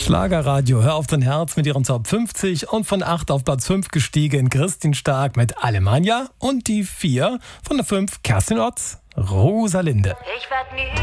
Schlagerradio, hör auf dein Herz mit ihrem Top 50 und von 8 auf Platz 5 gestiegen Christine Stark mit Alemannia und die 4 von der 5 Kerstin Otz, Rosalinde. Ich werd nie